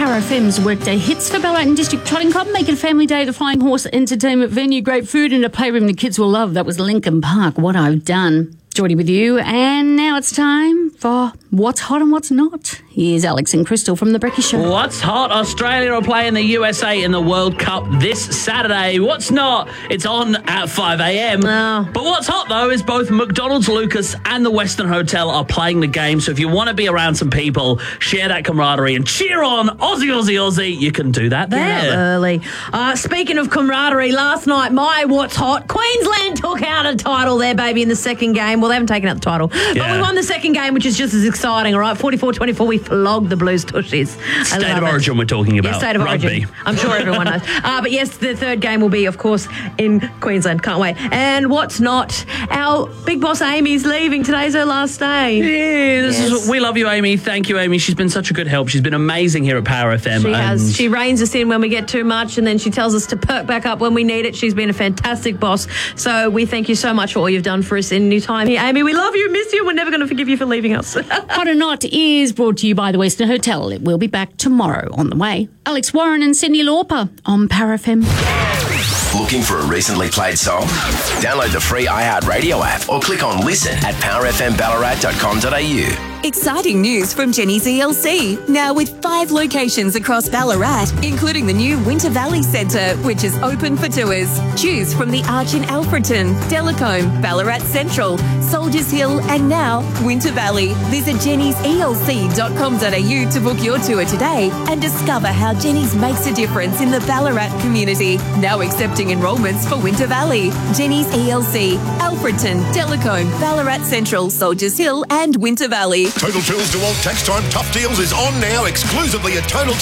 Power FM's Workday Hits for Ballarat and District Trotting Club. Make it a family day at the Flying Horse Entertainment Venue. Great food and a playroom the kids will love. That was Lincoln Park, What I've Done. Geordie with you. And now it's time for What's Hot and What's Not. Here's Alex and Crystal from The Brekkie Show. What's hot? Australia are playing the USA in the World Cup this Saturday. What's not? It's on at 5 a.m. Oh. But what's hot, though, is both McDonald's Lucas and the Western Hotel are playing the game. So if you want to be around some people, share that camaraderie and cheer on Aussie, Aussie, Aussie, you can do that there. Early. Speaking of camaraderie, last night, my What's Hot, Queensland took out a title there, baby, in the second game. Well, they haven't taken out the title. But we won the second game, which is just as exciting, all right? 44-24, we flogged the Blues Tushies. State of origin we're talking about. Yeah, state of Rugby. origin. I'm sure everyone knows. But yes, the third game will be, of course, in Queensland. Can't wait. And what's not? Our big boss Amy's leaving. Today's her last day. Yeah, we love you, Amy. Thank you, Amy. She's been such a good help. She's been amazing here at Power FM. She has. She reins us in when we get too much, and then she tells us to perk back up when we need it. She's been a fantastic boss. So we thank you so much for all you've done for us in new time here, Amy. We love you, miss you. We're never going to forgive you for leaving us. Hot or Not is brought to you by the Western Hotel. It will be back tomorrow. On the way, Alex Warren and Cindy Lauper on Power FM. Looking for a recently played song? Download the free iHeartRadio app or click on listen at powerfmballarat.com.au. Exciting news from Jenny's ELC, now with 5 locations across Ballarat, including the new Winter Valley Centre, which is open for tours. Choose from the Arch in Alfreton, Delacombe, Ballarat Central, Soldiers Hill, and now Winter Valley. Visit jennyselc.com.au to book your tour today and discover how Jenny's makes a difference in the Ballarat community. Now accepting enrolments for Winter Valley. Jenny's ELC, Alfreton, Delacombe, Ballarat Central, Soldiers Hill, and Winter Valley. Total Tools DeWalt Tax Time Tough Deals is on now exclusively at Total